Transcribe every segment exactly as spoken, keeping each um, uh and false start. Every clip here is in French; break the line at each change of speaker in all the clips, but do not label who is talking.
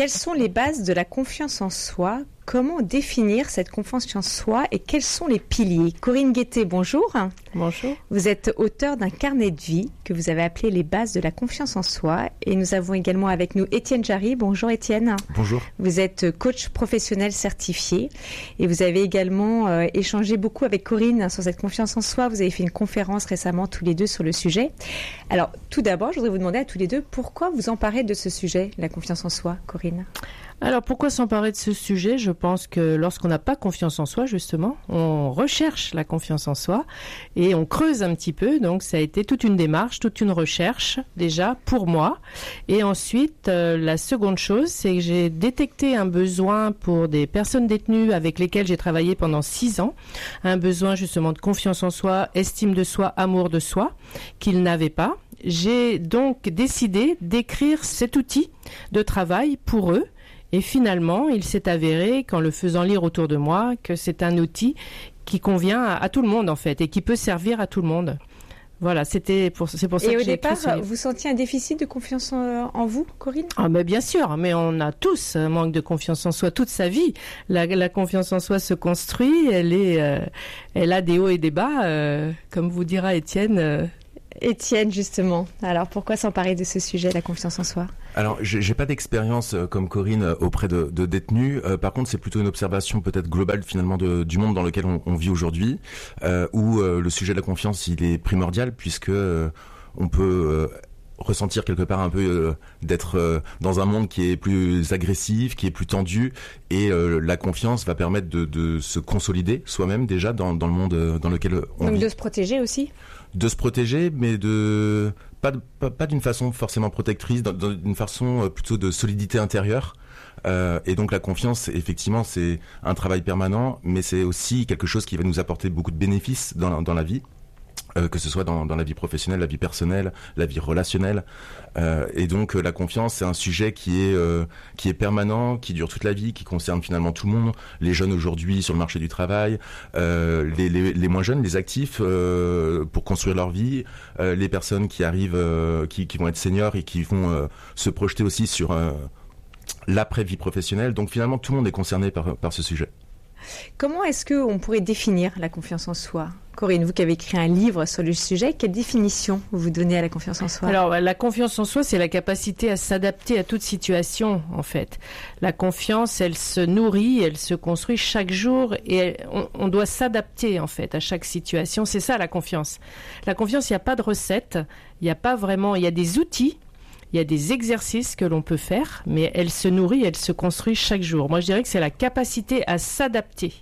Quelles sont les bases de la confiance en soi ? Comment définir cette confiance en soi et quels sont les piliers ? Corinne Guettet, bonjour.
Bonjour.
Vous êtes auteure d'un carnet de vie que vous avez appelé les bases de la confiance en soi. Et nous avons également avec nous Étienne Jarry. Bonjour Étienne.
Bonjour.
Vous êtes coach professionnel certifié et vous avez également euh, échangé beaucoup avec Corinne sur cette confiance en soi. Vous avez fait une conférence récemment tous les deux sur le sujet. Alors tout d'abord, je voudrais vous demander à tous les deux pourquoi vous emparez de ce sujet, la confiance en soi, Corinne ?
Alors pourquoi s'emparer de ce sujet ? Je pense que lorsqu'on n'a pas confiance en soi, justement, on recherche la confiance en soi et on creuse un petit peu. Donc ça a été toute une démarche, toute une recherche déjà pour moi. Et ensuite, euh, la seconde chose, c'est que j'ai détecté un besoin pour des personnes détenues avec lesquelles j'ai travaillé pendant six ans. Un besoin justement de confiance en soi, estime de soi, amour de soi, qu'ils n'avaient pas. J'ai donc décidé d'écrire cet outil de travail pour eux. Et finalement, il s'est avéré, qu'en le faisant lire autour de moi, que c'est un outil qui convient à, à tout le monde, en fait, et qui peut servir à tout le monde. Voilà, c'était pour, c'est pour ça
et
que
j'ai
j'ai écrit ce livre.
Et au départ, vous sentiez un déficit de confiance en, en vous, Corinne ?
Ah, mais bien sûr, mais on a tous un manque de confiance en soi toute sa vie. La, la confiance en soi se construit, elle est, euh, elle a des hauts et des bas, euh, comme vous dira Étienne. Euh,
Étienne, justement. Alors, pourquoi s'emparer de ce sujet, la confiance en soi ?
Alors, j'ai, j'ai pas d'expérience euh, comme Corinne euh, auprès de, de détenus. Euh, par contre, c'est plutôt une observation peut-être globale finalement de, du monde dans lequel on, on vit aujourd'hui, euh, où euh, le sujet de la confiance il est primordial puisque euh, on peut euh, ressentir quelque part un peu euh, d'être euh, dans un monde qui est plus agressif, qui est plus tendu, et euh, la confiance va permettre de, de se consolider soi-même déjà dans, dans le monde euh, dans lequel on
Donc
vit.
De se protéger aussi ?
De se protéger, mais de pas, de, pas, pas d'une façon forcément protectrice, d'une façon plutôt de solidité intérieure. Euh, et donc la confiance, effectivement, c'est un travail permanent, mais c'est aussi quelque chose qui va nous apporter beaucoup de bénéfices dans, dans la vie. Euh, que ce soit dans, dans la vie professionnelle, la vie personnelle, la vie relationnelle, euh, et donc euh, la confiance, c'est un sujet qui est euh, qui est permanent, qui dure toute la vie, qui concerne finalement tout le monde. Les jeunes aujourd'hui sur le marché du travail, euh, les, les, les moins jeunes, les actifs euh, pour construire leur vie, euh, les personnes qui arrivent, euh, qui, qui vont être seniors et qui vont euh, se projeter aussi sur euh, l'après-vie professionnelle. Donc finalement, tout le monde est concerné par par ce sujet.
Comment est-ce qu'on pourrait définir la confiance en soi ? Corinne, vous qui avez écrit un livre sur le sujet, quelle définition vous donnez à la confiance en soi ?
Alors, la confiance en soi, c'est la capacité à s'adapter à toute situation, en fait. La confiance, elle se nourrit, elle se construit chaque jour et elle, on, on doit s'adapter, en fait, à chaque situation. C'est ça, la confiance. La confiance, il n'y a pas de recette, il n'y a pas vraiment... Il y a des outils, il y a des exercices que l'on peut faire, mais elle se nourrit, elle se construit chaque jour. Moi, je dirais que c'est la capacité à s'adapter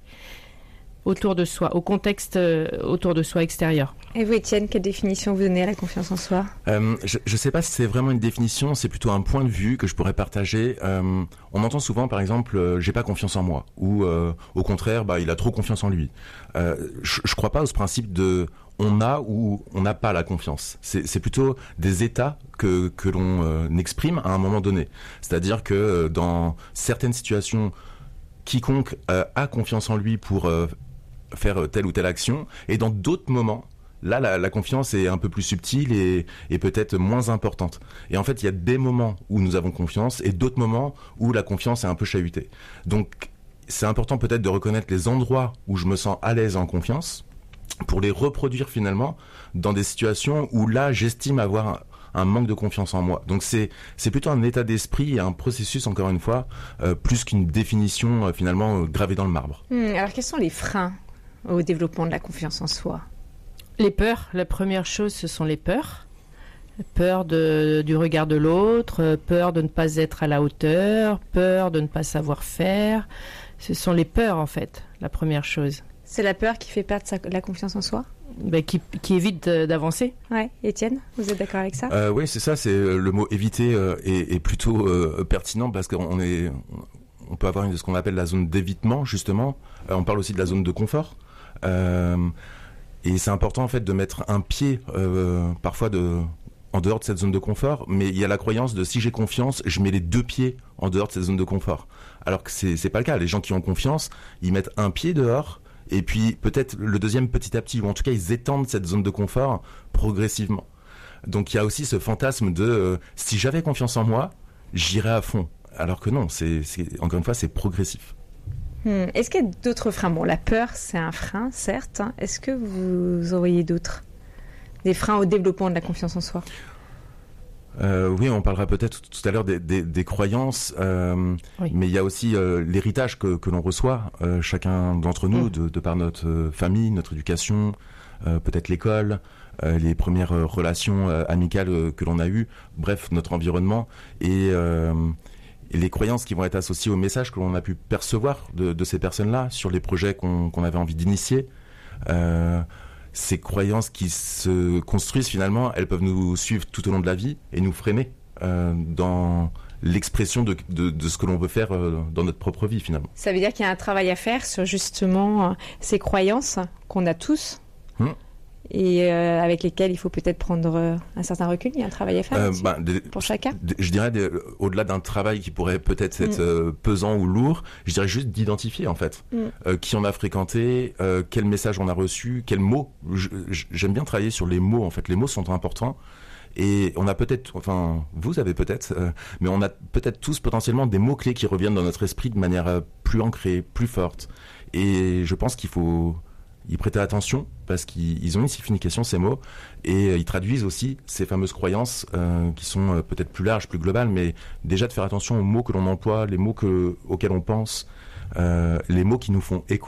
autour de soi, au contexte euh, autour de soi extérieur.
Et vous, Étienne, quelle définition vous donnez à la confiance en soi ?
euh, Je ne sais pas si c'est vraiment une définition, c'est plutôt un point de vue que je pourrais partager. Euh, on entend souvent, par exemple, euh, j'ai pas confiance en moi, ou euh, au contraire, bah, il a trop confiance en lui. Euh, je ne crois pas au principe de on a ou on n'a pas la confiance. C'est, c'est plutôt des états que, que l'on euh, exprime à un moment donné. C'est-à-dire que euh, dans certaines situations, quiconque euh, a confiance en lui pour euh, faire telle ou telle action, et dans d'autres moments, là, la, la confiance est un peu plus subtile et, et peut-être moins importante. Et en fait, il y a des moments où nous avons confiance et d'autres moments où la confiance est un peu chahutée. Donc, c'est important peut-être de reconnaître les endroits où je me sens à l'aise en confiance pour les reproduire finalement dans des situations où là, j'estime avoir un, un manque de confiance en moi. Donc, c'est, c'est plutôt un état d'esprit et un processus, encore une fois, euh, plus qu'une définition euh, finalement euh, gravée dans le marbre.
Hum, alors, quels sont les freins au développement de la confiance en soi ?
Les peurs, la première chose, ce sont les peurs. Peur de, du regard de l'autre, peur de ne pas être à la hauteur, peur de ne pas savoir faire. Ce sont les peurs, en fait, la première chose.
C'est la peur qui fait perdre sa, la confiance en soi ?
Ben, qui, qui évite d'avancer.
Ouais, Étienne, vous êtes d'accord avec ça ?
euh, Oui, c'est ça, c'est le mot éviter euh, est, est plutôt euh, pertinent parce qu'on est, on peut avoir une, ce qu'on appelle la zone d'évitement, justement. Euh, on parle aussi de la zone de confort. Euh, et c'est important en fait de mettre un pied euh, parfois de en dehors de cette zone de confort, mais il y a la croyance de si j'ai confiance, je mets les deux pieds en dehors de cette zone de confort. Alors que c'est c'est pas le cas. Les gens qui ont confiance, ils mettent un pied dehors et puis peut-être le deuxième petit à petit, ou en tout cas ils étendent cette zone de confort progressivement. Donc il y a aussi ce fantasme de euh, si j'avais confiance en moi, j'irais à fond. alors que non, c'est, c'est encore une fois, c'est progressif.
Hmm. Est-ce qu'il y a d'autres freins? Bon, la peur, c'est un frein, certes. Est-ce que vous en voyez d'autres? Des freins au développement de la confiance en soi?
Euh, oui, on parlera peut-être tout à l'heure des, des, des croyances, euh, oui. mais il y a aussi euh, l'héritage que, que l'on reçoit, euh, chacun d'entre nous, mmh. de, de par notre euh, famille, notre éducation, euh, peut-être l'école, euh, les premières euh, relations euh, amicales euh, que l'on a eues, bref, notre environnement, et, euh, et les croyances qui vont être associées aux messages que l'on a pu percevoir de, de ces personnes-là, sur les projets qu'on, qu'on avait envie d'initier. Euh, Ces croyances qui se construisent finalement, elles peuvent nous suivre tout au long de la vie et nous freiner euh, dans l'expression de, de, de ce que l'on veut faire euh, dans notre propre vie finalement.
Ça veut dire qu'il y a un travail à faire sur justement euh, ces croyances qu'on a tous hum. et euh, avec lesquelles il faut peut-être prendre euh, un certain recul. Il y a un travail à faire euh, bah, des, pour chacun.
Des, je dirais des, au-delà d'un travail qui pourrait peut-être être hum. euh, pesant ou lourd, je dirais juste d'identifier en fait hum. euh, qui on a fréquenté, euh, quel message on a reçu, quels mots. Je, je, j'aime bien travailler sur les mots en fait. Les mots sont importants. Et on a peut-être, enfin, vous avez peut-être, euh, mais on a peut-être tous potentiellement des mots-clés qui reviennent dans notre esprit de manière euh, plus ancrée, plus forte. Et je pense qu'il faut y prêter attention parce qu'ils ont une signification, ces mots, et euh, ils traduisent aussi ces fameuses croyances euh, qui sont euh, peut-être plus larges, plus globales, mais déjà de faire attention aux mots que l'on emploie, les mots que, auxquels on pense, euh, les mots qui nous font écho.